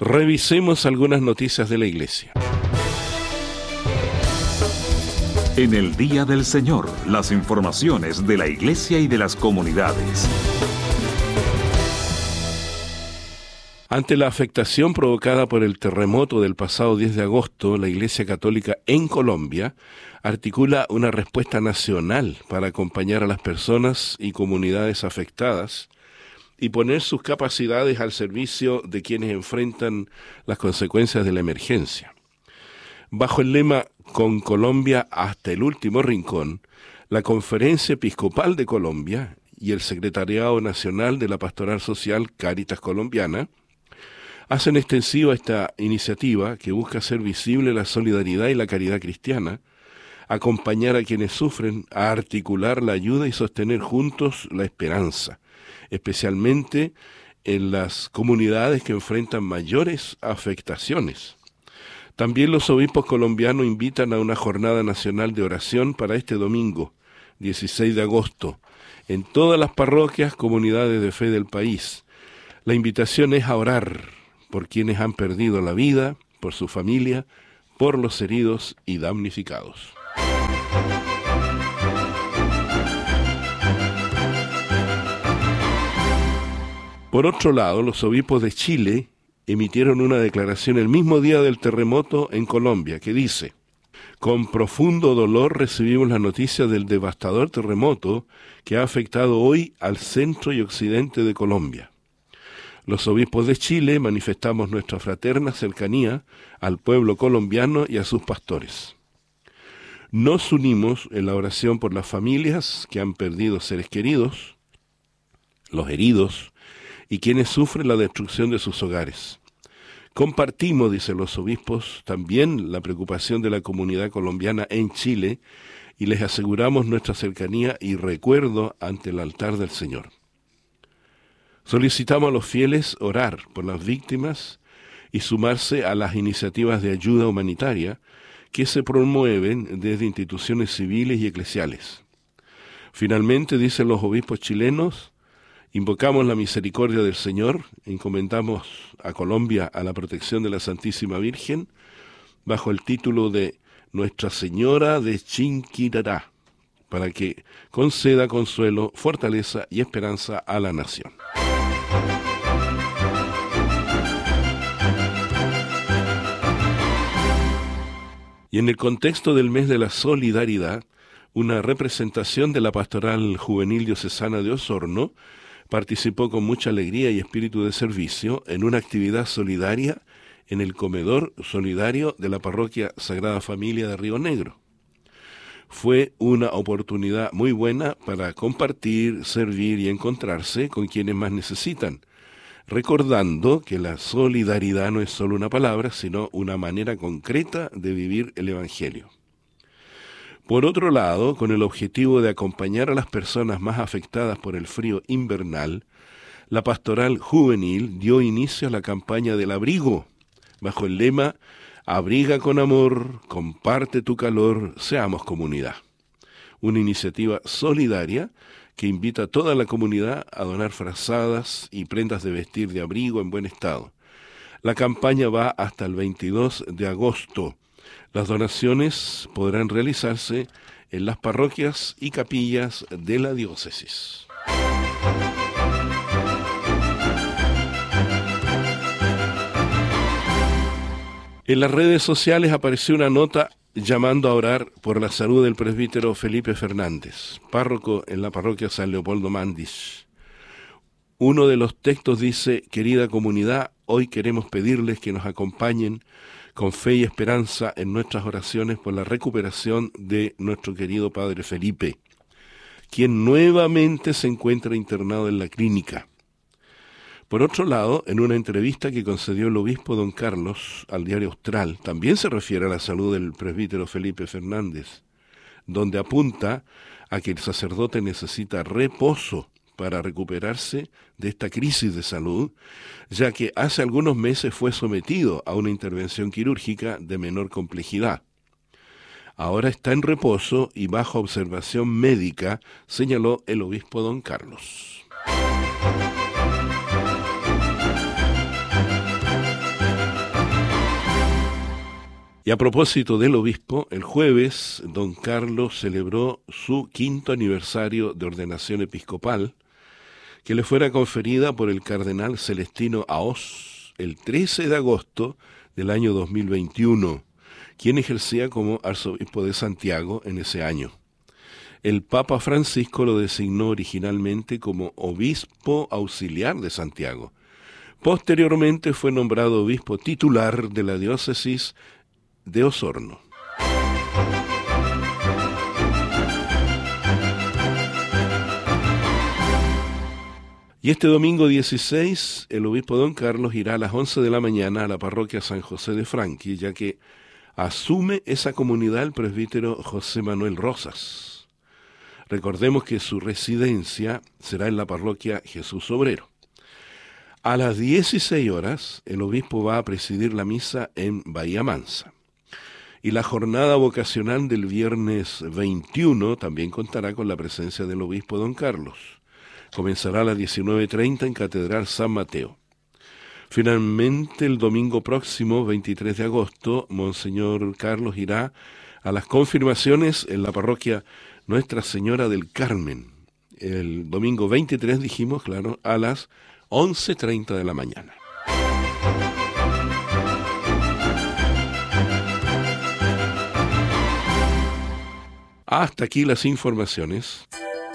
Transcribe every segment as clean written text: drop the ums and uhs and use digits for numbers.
Revisemos algunas noticias de la Iglesia. En el Día del Señor, las informaciones de la Iglesia y de las comunidades. Ante la afectación provocada por el terremoto del pasado 10 de agosto, la Iglesia Católica en Colombia articula una respuesta nacional para acompañar a las personas y comunidades afectadas y poner sus capacidades al servicio de quienes enfrentan las consecuencias de la emergencia. Bajo el lema "Con Colombia hasta el último rincón", la Conferencia Episcopal de Colombia y el Secretariado Nacional de la Pastoral Social Cáritas Colombiana hacen extensiva esta iniciativa que busca hacer visible la solidaridad y la caridad cristiana, acompañar a quienes sufren, a articular la ayuda y sostener juntos la esperanza, especialmente en las comunidades que enfrentan mayores afectaciones. También los obispos colombianos invitan a una jornada nacional de oración para este domingo, 16 de agosto, en todas las parroquias, comunidades de fe del país. La invitación es a orar por quienes han perdido la vida, por su familia, por los heridos y damnificados. Por otro lado, los obispos de Chile emitieron una declaración el mismo día del terremoto en Colombia que dice: "Con profundo dolor recibimos la noticia del devastador terremoto que ha afectado hoy al centro y occidente de Colombia. Los obispos de Chile manifestamos nuestra fraterna cercanía al pueblo colombiano y a sus pastores. Nos unimos en la oración por las familias que han perdido seres queridos, los heridos y quienes sufren la destrucción de sus hogares. Compartimos", dicen los obispos, "también la preocupación de la comunidad colombiana en Chile y les aseguramos nuestra cercanía y recuerdo ante el altar del Señor. Solicitamos a los fieles orar por las víctimas y sumarse a las iniciativas de ayuda humanitaria que se promueven desde instituciones civiles y eclesiales. Finalmente", dicen los obispos chilenos, "invocamos la misericordia del Señor, encomendamos a Colombia a la protección de la Santísima Virgen bajo el título de Nuestra Señora de Chinquirará, para que conceda consuelo, fortaleza y esperanza a la nación". Y en el contexto del mes de la solidaridad, una representación de la Pastoral Juvenil Diocesana de Osorno participó con mucha alegría y espíritu de servicio en una actividad solidaria en el comedor solidario de la parroquia Sagrada Familia de Río Negro. Fue una oportunidad muy buena para compartir, servir y encontrarse con quienes más necesitan, recordando que la solidaridad no es solo una palabra, sino una manera concreta de vivir el Evangelio. Por otro lado, con el objetivo de acompañar a las personas más afectadas por el frío invernal, la Pastoral Juvenil dio inicio a la campaña del abrigo, bajo el lema "Abriga con amor, comparte tu calor, seamos comunidad". Una iniciativa solidaria que invita a toda la comunidad a donar frazadas y prendas de vestir de abrigo en buen estado. La campaña va hasta el 22 de agosto. Las donaciones podrán realizarse en las parroquias y capillas de la diócesis. En las redes sociales apareció una nota llamando a orar por la salud del presbítero Felipe Fernández, párroco en la parroquia San Leopoldo Mandis. Uno de los textos dice: "Querida comunidad, hoy queremos pedirles que nos acompañen con fe y esperanza en nuestras oraciones por la recuperación de nuestro querido padre Felipe, quien nuevamente se encuentra internado en la clínica". Por otro lado, en una entrevista que concedió el obispo don Carlos al diario Austral, también se refiere a la salud del presbítero Felipe Fernández, donde apunta a que el sacerdote necesita reposo para recuperarse de esta crisis de salud, ya que hace algunos meses fue sometido a una intervención quirúrgica de menor complejidad. Ahora está en reposo y bajo observación médica, señaló el obispo don Carlos. Y a propósito del obispo, el jueves don Carlos celebró su 5º aniversario de ordenación episcopal, que le fuera conferida por el cardenal Celestino Aoz el 13 de agosto del año 2021, quien ejercía como arzobispo de Santiago en ese año. El Papa Francisco lo designó originalmente como obispo auxiliar de Santiago. Posteriormente fue nombrado obispo titular de la diócesis de Osorno. Y este domingo 16, el obispo don Carlos irá a las 11 de la mañana a la parroquia San José de Franqui, ya que asume esa comunidad el presbítero José Manuel Rosas. Recordemos que su residencia será en la parroquia Jesús Obrero. A las 16 horas, el obispo va a presidir la misa en Bahía Mansa. Y la jornada vocacional del viernes 21 también contará con la presencia del obispo don Carlos. Comenzará a las 19:30 en Catedral San Mateo. Finalmente, el domingo próximo, 23 de agosto, Monseñor Carlos irá a las confirmaciones en la parroquia Nuestra Señora del Carmen. El domingo 23, dijimos, claro, a las 11:30 de la mañana. Hasta aquí las informaciones.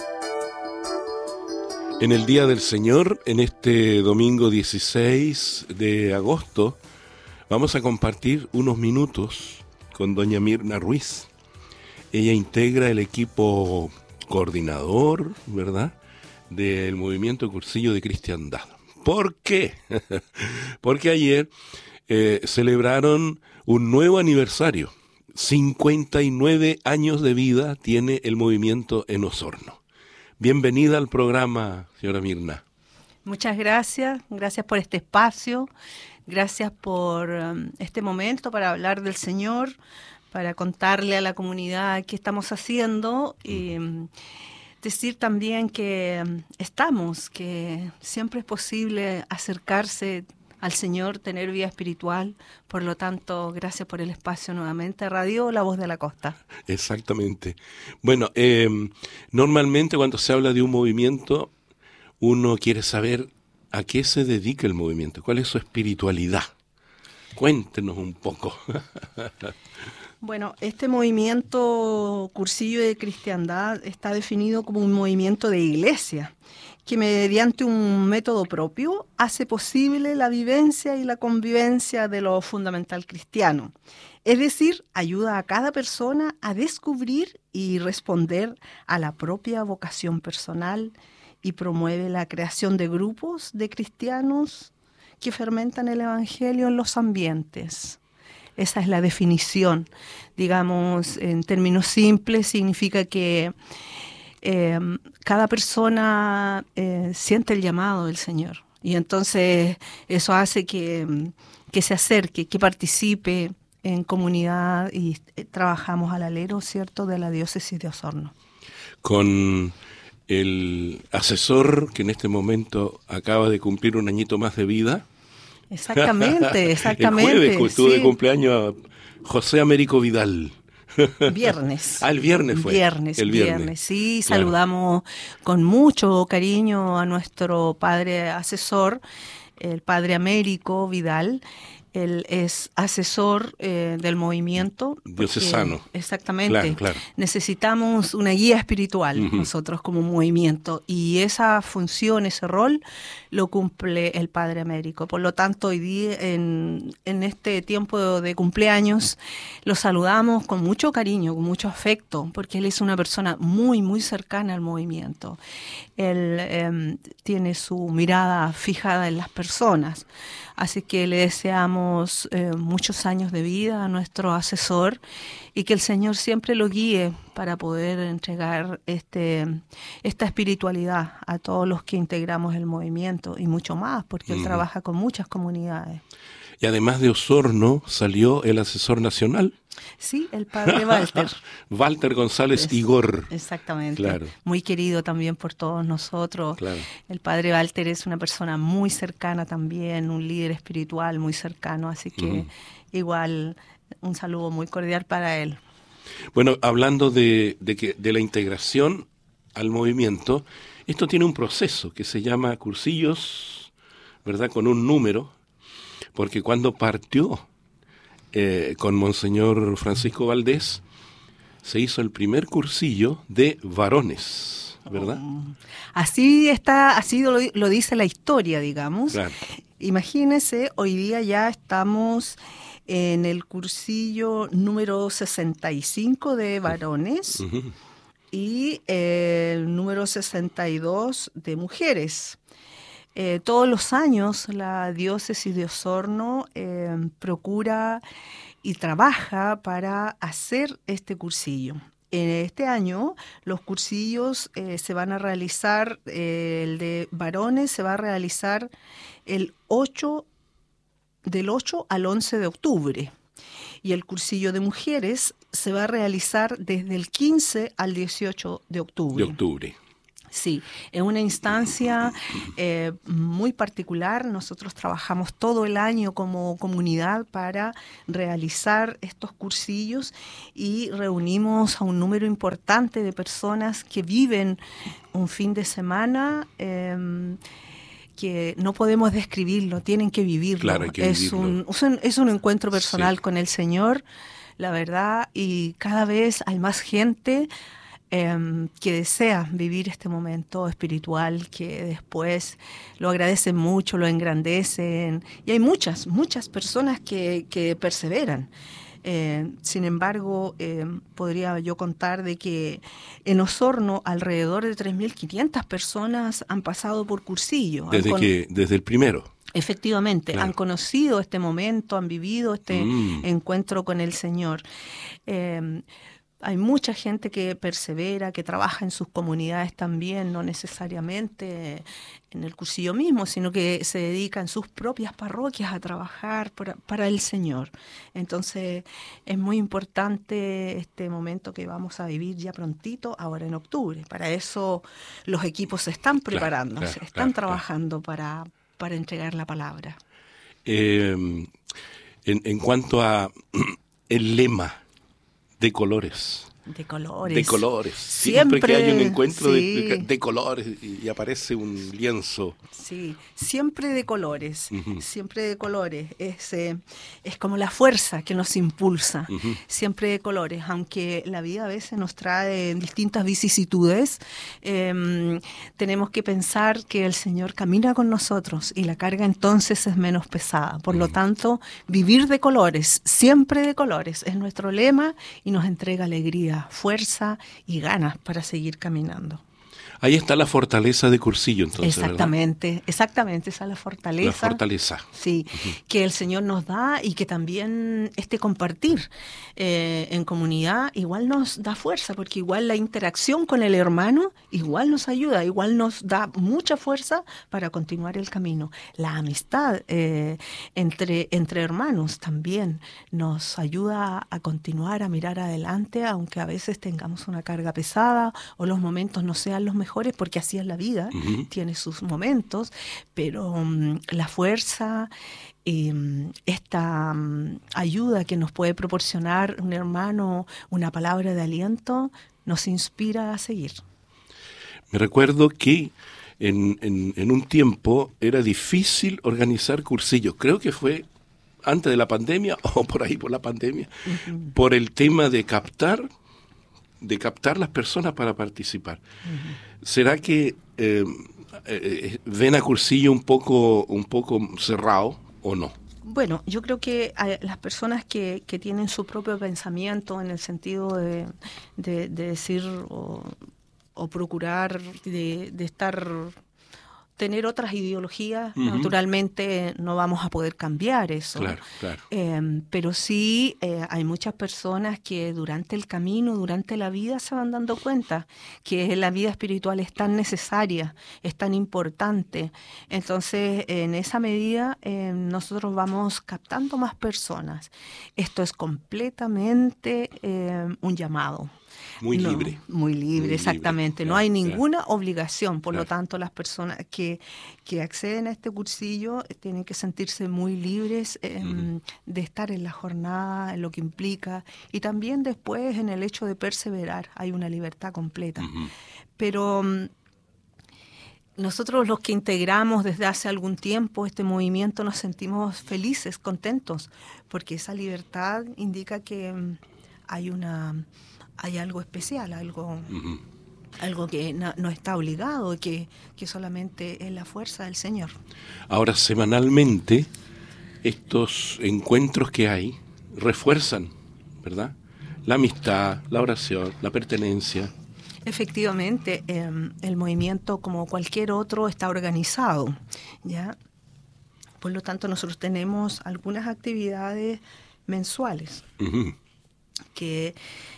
En el Día del Señor, en este domingo 16 de agosto, vamos a compartir unos minutos con doña Mirna Ruiz. Ella integra el equipo coordinador, ¿verdad?, del movimiento Cursillo de Cristiandad. ¿Por qué? Porque ayer celebraron un nuevo aniversario. 59 años de vida tiene el movimiento en Osorno. Bienvenida al programa, señora Mirna. Muchas gracias por este espacio, gracias por este momento para hablar del Señor, para contarle a la comunidad qué estamos haciendo y decir también que que siempre es posible acercarse al Señor, tener vida espiritual. Por lo tanto, gracias por el espacio nuevamente. Radio La Voz de la Costa. Exactamente. Bueno, normalmente cuando se habla de un movimiento, uno quiere saber a qué se dedica el movimiento, cuál es su espiritualidad. Cuéntenos un poco. Bueno, este movimiento Cursillo de Cristiandad está definido como un movimiento de iglesia que mediante un método propio hace posible la vivencia y la convivencia de lo fundamental cristiano. Es decir, ayuda a cada persona a descubrir y responder a la propia vocación personal y promueve la creación de grupos de cristianos que fermentan el Evangelio en los ambientes. Esa es la definición. Digamos, en términos simples, significa que cada persona siente el llamado del Señor. Y entonces eso hace que se acerque, que participe en comunidad y trabajamos al alero, ¿cierto?, de la diócesis de Osorno. Con el asesor que en este momento acaba de cumplir un añito más de vida. Exactamente. El jueves estuvo de cumpleaños a José Américo Vidal. Viernes. El viernes fue. El viernes. Sí, claro. Saludamos con mucho cariño a nuestro padre asesor, el padre Américo Vidal. Él es asesor del movimiento. Diocesano. Exactamente. Claro. Necesitamos una guía espiritual, nosotros como movimiento, y esa función, ese rol, lo cumple el Padre Américo. Por lo tanto, hoy día, en este tiempo de cumpleaños, lo saludamos con mucho cariño, con mucho afecto, porque él es una persona muy, muy cercana al movimiento. Él tiene su mirada fijada en las personas. Así que le deseamos muchos años de vida a nuestro asesor y que el Señor siempre lo guíe para poder entregar esta espiritualidad a todos los que integramos el movimiento y mucho más, porque él trabaja con muchas comunidades. Y además de Osorno salió el asesor nacional. Sí, el padre Walter. Walter González Igor. Exactamente. Claro. Muy querido también por todos nosotros. Claro. El padre Walter es una persona muy cercana también, un líder espiritual muy cercano, así que igual Un saludo muy cordial para él. Bueno, hablando de la integración al movimiento, esto tiene un proceso que se llama cursillos, ¿verdad?, con un número, porque cuando partió con Monseñor Francisco Valdés, se hizo el primer cursillo de varones, ¿verdad? Así está, así lo dice la historia, digamos. Claro. Imagínese, hoy día ya estamos en el cursillo número 65 de varones y el número 62 de mujeres. Todos los años la diócesis de Osorno procura y trabaja para hacer este cursillo. En este año los cursillos se van a realizar, el de varones se va a realizar del 8 al 11 de octubre y el cursillo de mujeres se va a realizar desde el 15 al 18 de octubre. Sí, es una instancia muy particular. Nosotros trabajamos todo el año como comunidad para realizar estos cursillos y reunimos a un número importante de personas que viven un fin de semana que no podemos describirlo, tienen que vivirlo. Claro, hay que vivirlo. Es un encuentro personal con el Señor, la verdad, y cada vez hay más gente que desea vivir este momento espiritual, que después lo agradecen mucho, lo engrandecen, y hay muchas personas que perseveran. Sin embargo, podría yo contar de que en Osorno alrededor de 3.500 personas han pasado por cursillo. Desde el primero. Efectivamente, claro. Han conocido este momento, han vivido este encuentro con el Señor. Hay mucha gente que persevera, que trabaja en sus comunidades también, no necesariamente en el cursillo mismo, sino que se dedica en sus propias parroquias a trabajar para el Señor. Entonces es muy importante este momento que vamos a vivir ya prontito, ahora en octubre. Para eso los equipos se están preparando, están trabajando para entregar la palabra. En cuanto a el lema, de colores. De colores. De colores. Siempre que hay un encuentro de colores y aparece un lienzo. Sí, siempre de colores. Siempre de colores. Es como la fuerza que nos impulsa. Siempre de colores. Aunque la vida a veces nos trae distintas vicisitudes, tenemos que pensar que el Señor camina con nosotros y la carga entonces es menos pesada. Por lo tanto, vivir de colores, siempre de colores, es nuestro lema y nos entrega alegría, fuerza y ganas para seguir caminando. Ahí está la fortaleza de Cursillo, entonces, exactamente, ¿verdad? Exactamente, esa es la fortaleza. La fortaleza. Sí, que el Señor nos da y que también compartir en comunidad igual nos da fuerza, porque igual la interacción con el hermano igual nos ayuda, igual nos da mucha fuerza para continuar el camino. La amistad entre hermanos también nos ayuda a continuar, a mirar adelante, aunque a veces tengamos una carga pesada o los momentos no sean los mejores, porque así es la vida, tiene sus momentos, pero la fuerza, esta ayuda que nos puede proporcionar un hermano, una palabra de aliento, nos inspira a seguir. Me recuerdo que en un tiempo era difícil organizar cursillos, creo que fue antes de la pandemia o por ahí por la pandemia, por el tema de captar las personas para participar. ¿Será que ven a Cursillo un poco cerrado o no? Bueno, yo creo que las personas que tienen su propio pensamiento en el sentido de decir o procurar de tener otras ideologías, naturalmente no vamos a poder cambiar eso. Claro, claro. Pero sí hay muchas personas que durante el camino, durante la vida se van dando cuenta que la vida espiritual es tan necesaria, es tan importante. Entonces, en esa medida, nosotros vamos captando más personas. Esto es completamente un llamado. Muy libre. Muy libre, exactamente. Libre. No hay ninguna obligación, por lo tanto, las personas que que acceden a este cursillo tienen que sentirse muy libres de estar en la jornada, en lo que implica, y también después en el hecho de perseverar, hay una libertad completa. Pero nosotros los que integramos desde hace algún tiempo este movimiento nos sentimos felices, contentos, porque esa libertad indica que hay algo especial, algo que no está obligado, que solamente es la fuerza del Señor. Ahora, semanalmente, estos encuentros que hay refuerzan, ¿verdad? La amistad, la oración, la pertenencia. Efectivamente, el movimiento, como cualquier otro, está organizado, ¿ya? Por lo tanto, nosotros tenemos algunas actividades mensuales que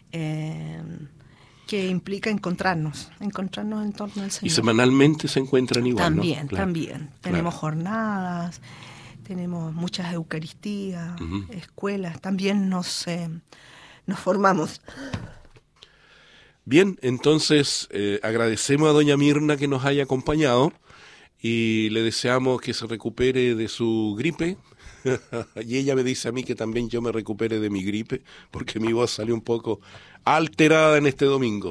implica encontrarnos en torno al Señor. Y semanalmente se encuentran igual, también, ¿no? Claro. También. Tenemos jornadas, tenemos muchas eucaristías, escuelas, también nos formamos. Bien, entonces agradecemos a doña Mirna que nos haya acompañado y le deseamos que se recupere de su gripe. Y ella me dice a mí que también yo me recupere de mi gripe, porque mi voz salió un poco alterada en este domingo.